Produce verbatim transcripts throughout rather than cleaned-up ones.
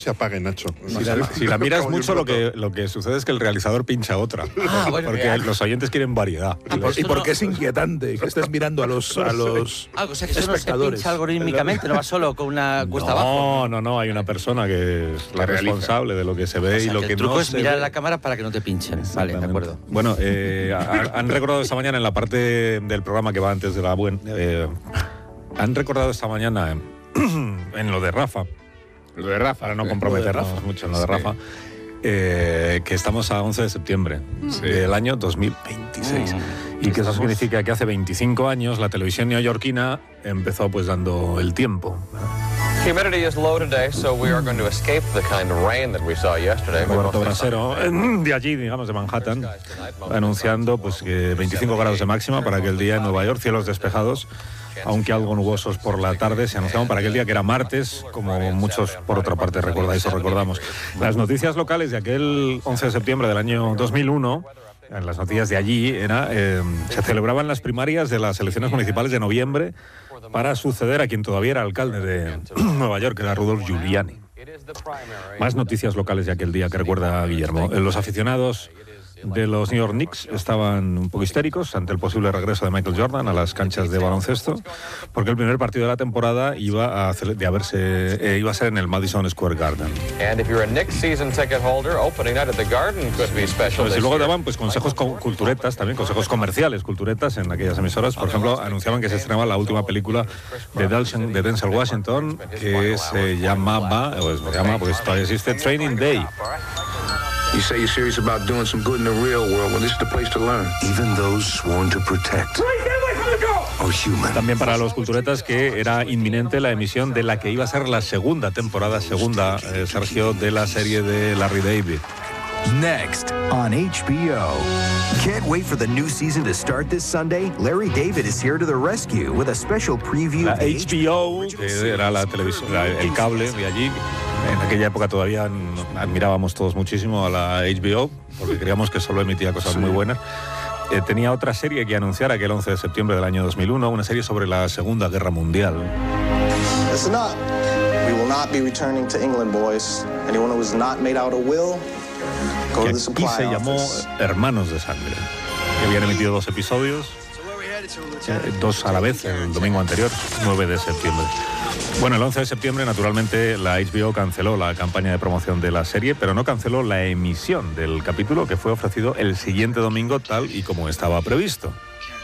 se apague, Nacho. Si la, si la miras mucho, lo que, lo que sucede es que el realizador pincha otra. Ah, bueno, porque ya. los oyentes quieren variedad. Ah, pues y porque no... es inquietante que estés mirando a los, a los ah, o sea, que eso espectadores. No se pincha algorítmicamente, no va solo con una cuesta no, abajo. No, no, no, hay una persona que es la responsable de lo que se ve, o sea, y lo que, que el truco no es se mirar ve. a la cámara para que no te pinchen. Vale, de acuerdo. Bueno, eh, han recordado esta mañana en la parte del programa que va antes de la buena... Eh, han recordado esta mañana en, en lo de Rafa. Lo de Rafa. Para no comprometernos mucho en lo de Rafa. Sí. Eh, que estamos a once de septiembre sí. del año dos mil veintiséis. Mm. Y que eso significa que hace veinticinco años la televisión neoyorquina empezó pues dando el tiempo. Humidity is low today, so we are going to escape the kind of rain that we saw yesterday. Roberto Brasero, de allí, digamos, de Manhattan, anunciando pues que veinticinco grados de máxima para aquel día en Nueva York, cielos despejados, aunque algo nubosos por la tarde, se anunciaban para aquel día que era martes, como muchos por otra parte recordáis o recordamos. Las noticias locales de aquel once de septiembre del año dos mil uno, en las noticias de allí, era eh, se celebraban las primarias de las elecciones municipales de noviembre para suceder a quien todavía era alcalde de Nueva York, que era Rudolph Giuliani. Más noticias locales de aquel día que recuerda Guillermo. Los aficionados de los New York Knicks estaban un poco histéricos ante el posible regreso de Michael Jordan a las canchas de baloncesto, porque el primer partido de la temporada iba a, hacer, de haberse, eh, iba a ser en el Madison Square Garden. Pues, y luego daban pues, consejos con, culturetas, también consejos comerciales, culturetas en aquellas emisoras. Por ejemplo, anunciaban que se estrenaba la última película de, Dalton, de Denzel Washington, que se llamaba, o se llama, porque todavía existe, Training Day. You say you're serious about doing some good in the real world. Well, this is the place to learn. Even those sworn to protect are human. También para los culturetas que era inminente la emisión de la que iba a ser la segunda temporada, segunda, eh, Sergio, de la serie de Larry David. Next on H B O. Can't wait for the new season to start this Sunday? Larry David is here to the rescue with a special preview. La H B O, que era la televisión, la, el cable de allí. En aquella época todavía admirábamos todos muchísimo a la H B O, porque creíamos que solo emitía cosas sí. muy buenas. Eh, tenía otra serie que anunciar aquel once de septiembre del año dos mil uno, una serie sobre la Segunda Guerra Mundial. Listen up. We will not be returning to England, boys. Anyone who was not made out a will, go to the supply office. Y se llamó Hermanos de Sangre. Que habían emitido dos episodios, eh, dos a la vez, el domingo anterior, nueve de septiembre. Bueno, el once de septiembre, naturalmente, la H B O canceló la campaña de promoción de la serie, pero no canceló la emisión del capítulo, que fue ofrecido el siguiente domingo tal y como estaba previsto.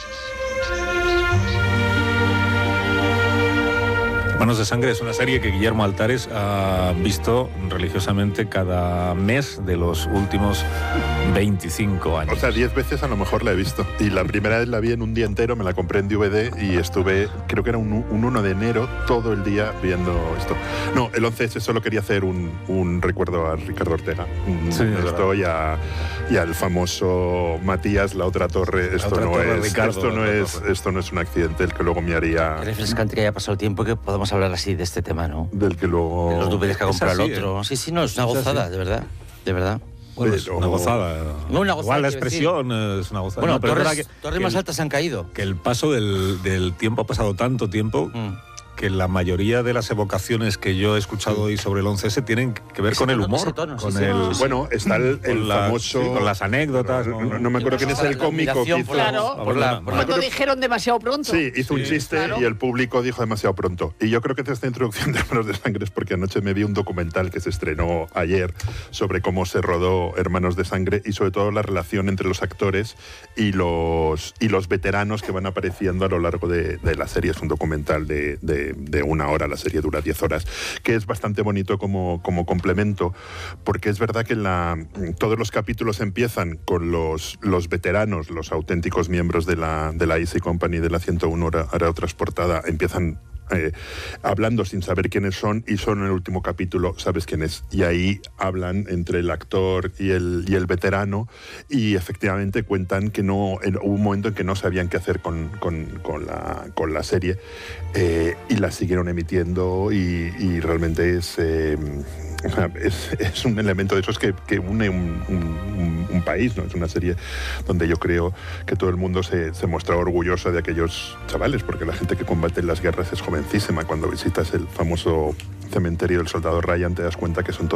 Hermanos de Sangre es una serie que Guillermo Altares ha visto religiosamente cada mes de los últimos veinticinco años. O sea, diez veces a lo mejor la he visto. Y la primera vez la vi en un día entero, me la compré en D V D y estuve, creo que era un, un uno de enero, todo el día viendo esto. No, el once ese solo quería hacer un, un recuerdo a Ricardo Ortega. Sí, esto y, a, y al famoso Matías, la otra torre. Esto, otra no, torre, es, Ricardo, esto, no, es, esto no es un accidente, el que luego me haría... Qué refrescante que haya pasado el tiempo que podamos hablar así de este tema, ¿no? Del que luego... De los D V Ds que ha comprado el otro. ¿eh? Sí, sí, no, es una gozada, de verdad, de verdad. Bueno, es una gozada. No, una gozada. Igual la expresión decir. es una gozada. Bueno, no, pero torres, es que, torres que más el, altas han caído. Que el paso del, del tiempo ha pasado tanto tiempo... Mm. que la mayoría de las evocaciones que yo he escuchado hoy sobre el once ese tienen que ver ese con tono, el humor, tono, con sí, el sí. bueno, está el, el la, famoso sí, con las anécdotas, no, no, no me acuerdo quién es el cómico que hizo, claro, por la, por cuando dijeron demasiado pronto. Sí, hizo sí, un chiste claro. y el público dijo demasiado pronto. Y yo creo que esta introducción de Hermanos de Sangre es porque anoche me vi un documental que se estrenó ayer sobre cómo se rodó Hermanos de Sangre y sobre todo la relación entre los actores y los y los veteranos que van apareciendo a lo largo de, de la serie. Es un documental de, de, de una hora. La serie dura diez horas, que es bastante bonito como, como complemento, porque es verdad que la, todos los capítulos empiezan con los, los veteranos, los auténticos miembros de la, de la Easy Company, de la ciento uno Aerotransportada, empiezan Eh, hablando sin saber quiénes son, y son en el último capítulo sabes quién es, y ahí hablan entre el actor y el, y el veterano, y efectivamente cuentan que no, en, hubo un momento en que no sabían qué hacer con, con, con, la, con la serie, eh, y la siguieron emitiendo y, y realmente es... Eh, O sea, es, es un elemento de esos que, que une un, un, un país, ¿no? Es una serie donde yo creo que todo el mundo se, se muestra orgulloso de aquellos chavales, porque la gente que combate en las guerras es jovencísima. Cuando visitas el famoso cementerio del soldado Ryan te das cuenta que son todos